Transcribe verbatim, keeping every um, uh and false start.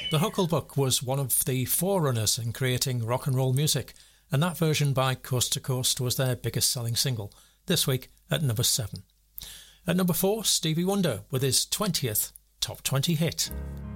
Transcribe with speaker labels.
Speaker 1: The Hucklebuck was one of the forerunners in creating rock and roll music, and that version by Coast to Coast was their biggest selling single, this week at number seven. At number four, Stevie Wonder with his twentieth top twenty hit.